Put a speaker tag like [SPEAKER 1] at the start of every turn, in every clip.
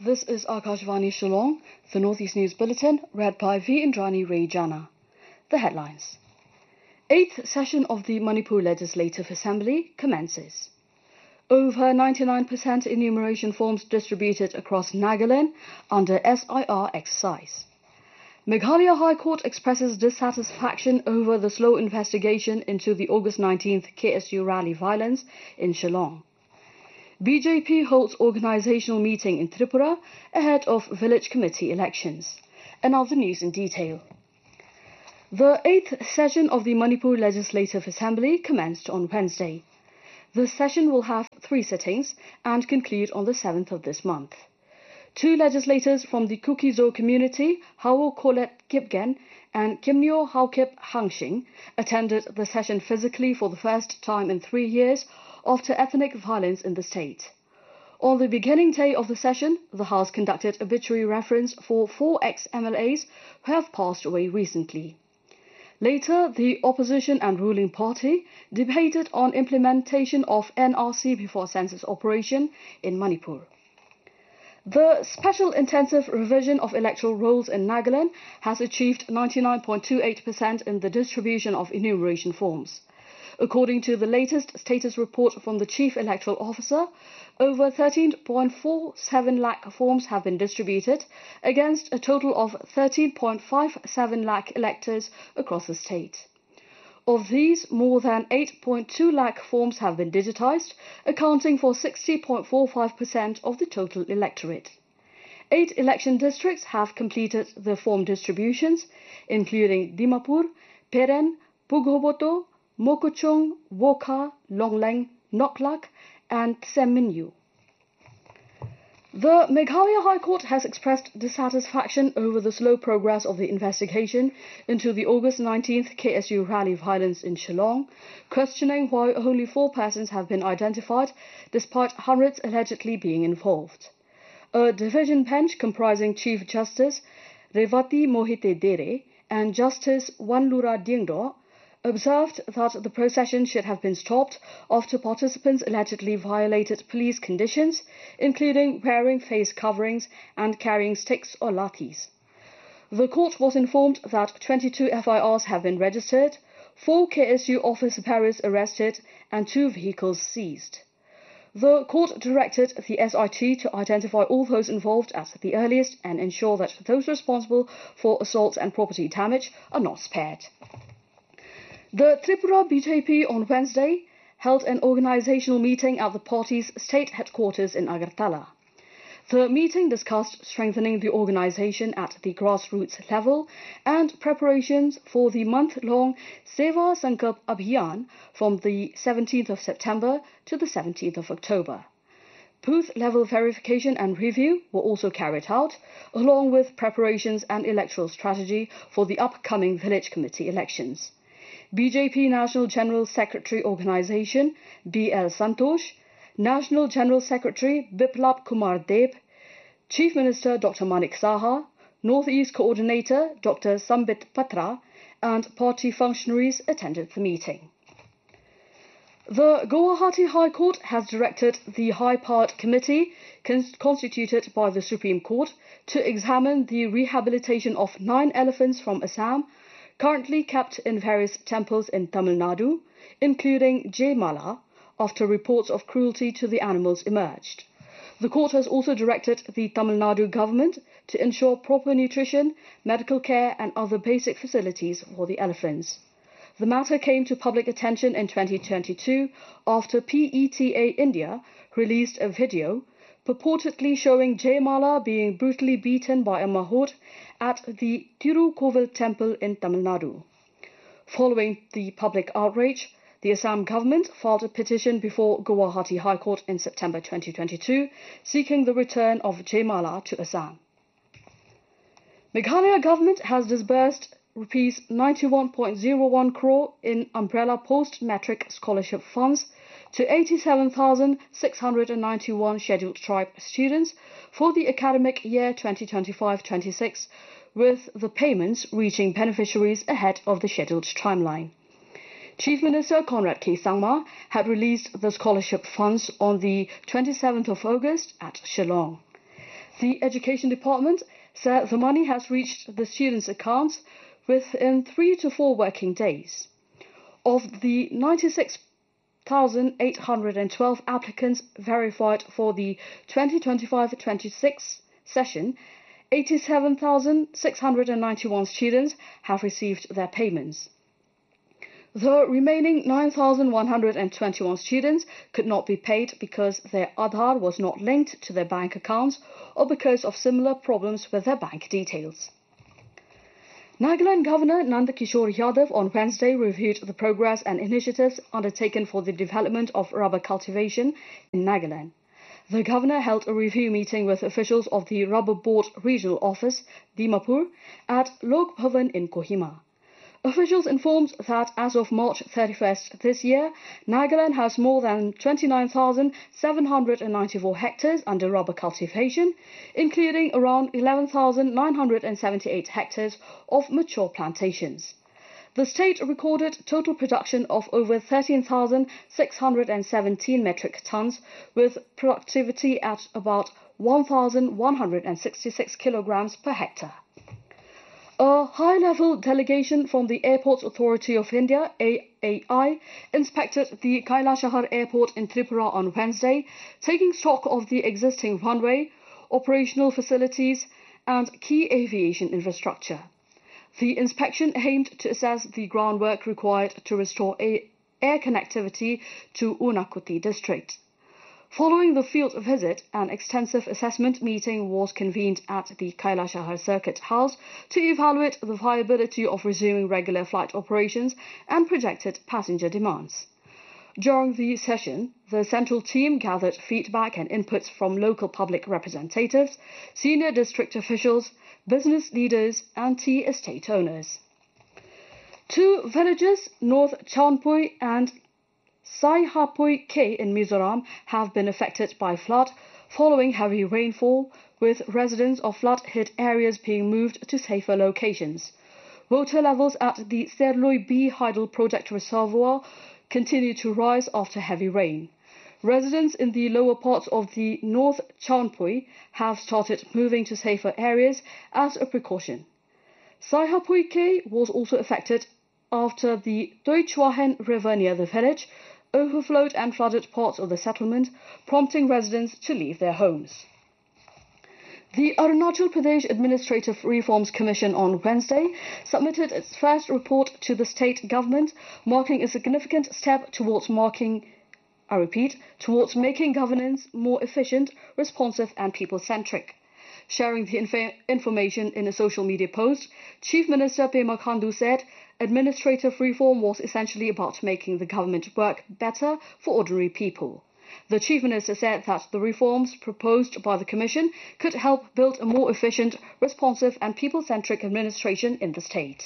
[SPEAKER 1] This is Akashvani Shillong, the Northeast News Bulletin, read by V. Indrani Rayjana. The headlines. 8th session of the Manipur Legislative Assembly commences. Over 99% enumeration forms distributed across Nagaland under SIR exercise. Meghalaya High Court expresses dissatisfaction over the slow investigation into the August 19th KSU rally violence in Shillong. BJP holds organisational meeting in Tripura ahead of village committee elections. And now the news in detail. The 8th session of the Manipur Legislative Assembly commenced on Wednesday. The session will have 3 sittings and conclude on the 7th of this month. 2 legislators from the Kuki-Zo community, Hao Colette Kipgen and Kimnyo Haokip Hangshing, attended the session physically for the first time in 3 years after ethnic violence in the state. On the beginning day of the session, the House conducted obituary reference for 4 ex-MLAs who have passed away recently. Later, the opposition and ruling party debated on implementation of NRC before census operation in Manipur. The Special Intensive Revision of Electoral Rolls in Nagaland has achieved 99.28% in the distribution of enumeration forms. According to the latest status report from the Chief Electoral Officer, over 13.47 lakh forms have been distributed against a total of 13.57 lakh electors across the state. Of these, more than 8.2 lakh forms have been digitized, accounting for 60.45% of the total electorate. 8 election districts have completed the form distributions, including Dimapur, Peren, Pughoboto, Mokuchung, Wokha, Longleng, Noklak and Seminyu. The Meghalaya High Court has expressed dissatisfaction over the slow progress of the investigation into the August 19th KSU rally violence in Shillong, questioning why only 4 persons have been identified despite hundreds allegedly being involved. A division bench comprising Chief Justice Revati Mohite Dere and Justice Wanlura Dingdo observed that the procession should have been stopped after participants allegedly violated police conditions, including wearing face coverings and carrying sticks or lathis. The court was informed that 22 FIRs have been registered, 4 KSU office bearers arrested and 2 vehicles seized. The court directed the SIT to identify all those involved at the earliest and ensure that those responsible for assaults and property damage are not spared. The Tripura BJP on Wednesday held an organisational meeting at the party's state headquarters in Agartala. The meeting discussed strengthening the organisation at the grassroots level and preparations for the month-long Seva Sankalp Abhiyan from the 17th of September to the 17th of October. Booth-level verification and review were also carried out, along with preparations and electoral strategy for the upcoming village committee elections. BJP National General Secretary Organisation B.L. Santosh, National General Secretary Biplab Kumar Deb, Chief Minister Dr. Manik Saha, Northeast Coordinator Dr. Sambit Patra and party functionaries attended the meeting. The Guwahati High Court has directed the high-powered committee constituted by the Supreme Court to examine the rehabilitation of 9 elephants from Assam currently kept in various temples in Tamil Nadu, including Jaimala, after reports of cruelty to the animals emerged. The court has also directed the Tamil Nadu government to ensure proper nutrition, medical care and other basic facilities for the elephants. The matter came to public attention in 2022 after PETA India released a video purportedly showing Jaimala being brutally beaten by a mahout at the Tirukovil temple in Tamil Nadu. Following the public outrage, the Assam government filed a petition before Guwahati High Court in September 2022, seeking the return of Jaimala to Assam. Meghalaya government has disbursed Rs 91.01 crore in umbrella post-matric scholarship funds to 87,691 scheduled tribe students for the academic year 2025-26, with the payments reaching beneficiaries ahead of the scheduled timeline. Chief Minister Conrad K. Sangma had released the scholarship funds on the 27th of August at Shillong. The Education Department said the money has reached the students' accounts within 3 to 4 working days. Of the 96,812 applicants verified for the 2025-26 session, 87,691 students have received their payments. The remaining 9,121 students could not be paid because their Aadhaar was not linked to their bank accounts or because of similar problems with their bank details. Nagaland Governor Nand Kishore Yadav on Wednesday reviewed the progress and initiatives undertaken for the development of rubber cultivation in Nagaland. The governor held a review meeting with officials of the Rubber Board Regional Office, Dimapur, at Lok Bhavan in Kohima. Officials informed that as of March 31st this year, Nagaland has more than 29,794 hectares under rubber cultivation, including around 11,978 hectares of mature plantations. The state recorded total production of over 13,617 metric tons, with productivity at about 1,166 kilograms per hectare. A high-level delegation from the Airports Authority of India, AAI, inspected the Kailashahar Airport in Tripura on Wednesday, taking stock of the existing runway, operational facilities and key aviation infrastructure. The inspection aimed to assess the groundwork required to restore air connectivity to Unakuti district. Following the field visit, an extensive assessment meeting was convened at the Kailashahar Circuit House to evaluate the viability of resuming regular flight operations and projected passenger demands. During the session, the central team gathered feedback and inputs from local public representatives, senior district officials, business leaders and tea estate owners. 2 villages, North Chaunpui and Saihapui K in Mizoram, have been affected by flood following heavy rainfall, with residents of flood-hit areas being moved to safer locations. Water levels at the Serloi B Hydel Project Reservoir continue to rise after heavy rain. Residents in the lower parts of the North Chaunpui have started moving to safer areas as a precaution. Saihapui K was also affected after the Toichwahen River near the village overflowed and flooded parts of the settlement, prompting residents to leave their homes. The Arunachal Pradesh Administrative Reforms Commission on Wednesday submitted its first report to the state government, marking a significant step towards making governance more efficient, responsive and people-centric. Sharing the information in a social media post, Chief Minister Pema Khandu said administrative reform was essentially about making the government work better for ordinary people. The Chief Minister said that the reforms proposed by the Commission could help build a more efficient, responsive and people-centric administration in the state.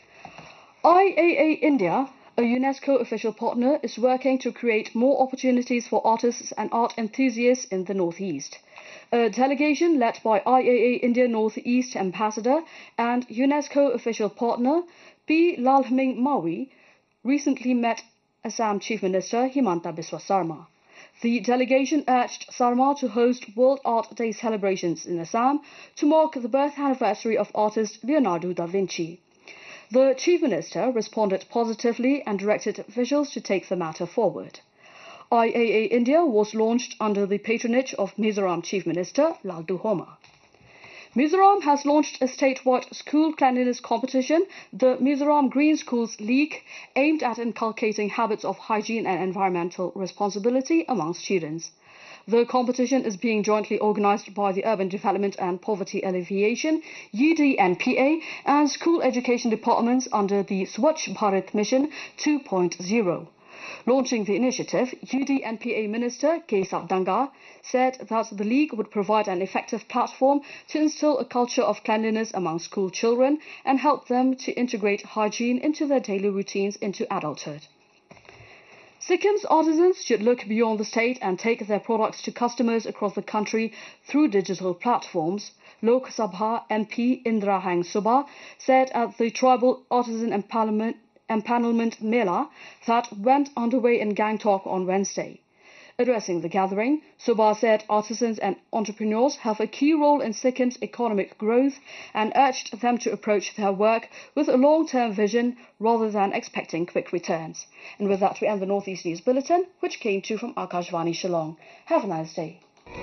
[SPEAKER 1] IAA India, a UNESCO official partner, is working to create more opportunities for artists and art enthusiasts in the Northeast. A delegation led by IAA India Northeast Ambassador and UNESCO official partner P. Lalhming Mawi recently met Assam Chief Minister Himanta Biswa Sarma. The delegation urged Sarma to host World Art Day celebrations in Assam to mark the birth anniversary of artist Leonardo da Vinci. The Chief Minister responded positively and directed officials to take the matter forward. IAA India was launched under the patronage of Mizoram Chief Minister Laldu Homa. Mizoram has launched a statewide school cleanliness competition, the Mizoram Green Schools League, aimed at inculcating habits of hygiene and environmental responsibility among students. The competition is being jointly organized by the Urban Development and Poverty Alleviation, UDNPA, and school education departments under the Swachh Bharat Mission 2.0. Launching the initiative, UDNPA Minister Kesav Danga said that the League would provide an effective platform to instill a culture of cleanliness among school children and help them to integrate hygiene into their daily routines into adulthood. Sikkim's artisans should look beyond the state and take their products to customers across the country through digital platforms, Lok Sabha MP Indra Hang Subha said at the Tribal Artisan Empanelment Mela that went underway in Gangtok on Wednesday. Addressing the gathering, Subha said artisans and entrepreneurs have a key role in Sikkim's economic growth and urged them to approach their work with a long-term vision rather than expecting quick returns. And with that, we end the Northeast News Bulletin, which came to you from Akashvani Shillong. Have a nice day.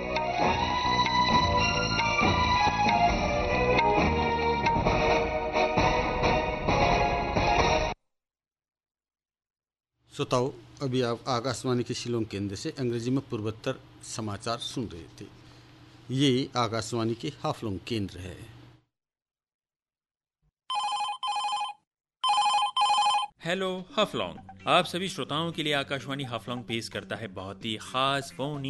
[SPEAKER 2] श्रोताओं, अभी आप आकाशवाणी के शिलोंग केंद्र से अंग्रेजी में पूर्वोत्तर समाचार सुन रहे थे। ये आकाशवाणी के हाफलोंग केंद्र है।
[SPEAKER 3] हेलो हाफलोंग, आप सभी श्रोताओं के लिए आकाशवाणी हाफलोंग पेश करता है बहुत ही खास फोन